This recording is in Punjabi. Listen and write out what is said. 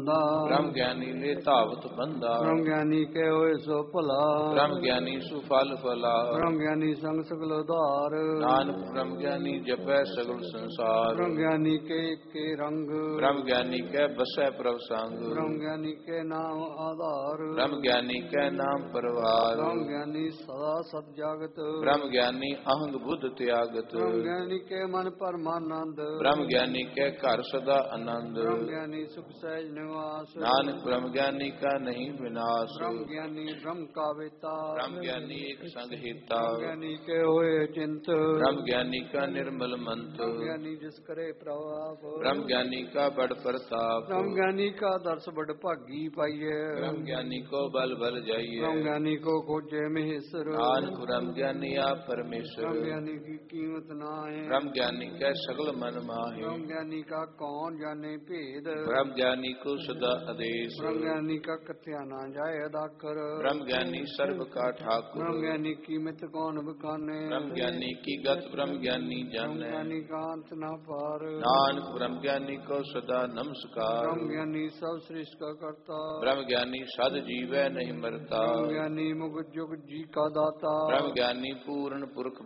ਬੰਦਾ। ਬ੍ਰਹਮ ਗਿਆਨੀ ਲੈ ਧਾਵਤ ਬੰਦਾ। ਬ੍ਰਹਮ ਗਿਆਨੀ ਕੇ ਹੋਏ ਸੋ ਭਲਾ। ਬ੍ਰਹਮ ਗਿਆਨੀ ਸੁਫਲ ਫਲਾ। ਬ੍ਰਹਮ ਗਿਆਨੀ ਸੰਗ ਸਗਲ ਉਧਾਰ। ਨਾਨਕ ਬ੍ਰਹਮ ਗਿਆਨੀ ਜਪੈ ਸਗਲ ਸੰਸਾਰ। ਬ੍ਰਹਮ ਗਿਆਨੀ ਕੇ ਏਕੇ ਰੰਗ। ਬ੍ਰਹਮ ਗਿਆਨੀ ਕੈ ਬਸੈ ਪ੍ਰਭ ਸੰਗ। ਬ੍ਰਹਮ ਗਿਆਨੀ ਕੇ ਨਾਮ ਆਧਾਰ। ਬ੍ਰਹਮ ਗਿਆਨੀ ਕੈ ਨਾਮ ਪਰਵਾਰ। ਬ੍ਰਹਮ ਗਿਆਨੀ ਸਦਾ ਸਤ ਜਾਗਤ। ਬ੍ਰਹਮ ਗਿਆਨੀ ਅਹੰਗ ਬੁੱਧ ਤਿਆਗਤ। ਬ੍ਰਹਮ ਗਿਆਨੀ ਕੇ ਮਨ ਪਰਮਾਨੰਦ। ਬ੍ਰਹਮ ਗਿਆਨੀ ਕੈ ਘਰ ਸਦਾ ਆਨੰਦ। ਬ੍ਰਹਮ ਗਿਆਨੀ ਸੁਖ ਸਹਿਜ ਨਿਵਾਸ। ਨਾਨਕ ਬ੍ਰਹਮ ਗਿਆਨੀ ਕਾ ਨਹੀਂ ਵਿਨਾਸ਼। ਬ੍ਰਹਮ ਗਿਆਨੀ ਬ੍ਰਹਮ ਕਾ ਵੇਤਾ। ਬ੍ਰਹਮ ਗਿਆਨੀ ਏਕ ਸੰਗ ਹੀਤਾ। ਬ੍ਰਹਮ ਗਿਆਨੀ ਕੇ ਹੋਏ ਚਿੰਤ। ਬ੍ਰਹਮ ਗਿਆਨੀ ਕਾ ਨਿਰਮਲ ਮੰਤ। ਬ੍ਰਹਮ ਗਿਆਨੀ ਜਿਸ ਕਰੇ ਪ੍ਰਭਾਪ। ਬ੍ਰਹਮ ਗਿਆਨੀ ਕਾ ਬੜ ਪ੍ਰਤਾਪ। ਬ੍ਰਹਮ ਗਿਆਨੀ ਕਾ ਦਰਸ ਬੜ ਭਾਗੀ ਪਾਈਐ। ਬ੍ਰਹਮ ਗਿਆਨੀ ਕੋ ਬਲ ਬਲ ਜਾਈਐ। ਬ੍ਰਹਮ ਗਿਆਨੀ ਕੋ ਖੋਜੇ ਮਹੇਸਰ। ਨਾਨਕ ਬ੍ਰਹਮ ਗਿਆਨੀ ਆਪ ਪਰਮੇਸ਼ਰ। ਬ੍ਰਹਮ ਗਿਆਨੀ ਕੀ ਕੀਮਤ ਨਾ ਹੈ। ਬ੍ਰਹਮ ਗਿਆਨੀ ਕੈ ਸਗਲ ਮਨ ਮਾਹੀ। ਬ੍ਰਹਮ ਗਿਆਨੀ ਕਾ ਕੌਣ ਜਾਣੇ ਭੇਦ। ਬ੍ਰਹਮ ਗਿਆਨੀ ਕੋ ਸਦਾ ਆਦੇਸ਼। ਬ੍ਰਹਮ ਗਿਆਨੀ ਕਾ ਕਥਿਆ ਨਾ ਜਾਏ ਅਦਾਖਰ। ਬ੍ਰਹਮ ਗਿਆਨੀ ਸਰਬ ਕਾ ਠਾਕੁਰ। ਬ੍ਰਹਮ ਗਿਆਨੀ ਕੀਮਤ ਕੌਣ ਬਖਾਨੇ। ਬ੍ਰਹਮ ਗਿਆਨੀ ਕੀ ਗਤ ਬ੍ਰਹਮ ਗਿਆਨੀ ਬ੍ਰਹਮ ਜਾਣੈ। ਗਿਆਨੀ ਕਾ ਅੰਤ ਨਾ ਪਾਰ। ਨਾਨਕ ਬ੍ਰਹਮ ਗਿਆਨੀ ਕੋ ਸਦਾ ਨਮਸਕਾਰ। ਬ੍ਰਹਮ ਗਿਆਨੀ ਸਭ ਸ੍ਰਿਸ਼ਟ ਕਾ ਕਰਤਾ। ਬ੍ਰਹਮ ਗਿਆਨੀ ਸਦ ਜੀਵੈ ਨਹੀਂ ਮਰਤਾ। ਬ੍ਰਹਮ ਗਿਆਨੀ ਮੁਗ ਜੁਗ ਜੀ ਕਾ ਦਾਤਾ। ਬ੍ਰਹਮ ਗਿਆਨੀ ਪੂਰਨ ਪੁਰਖ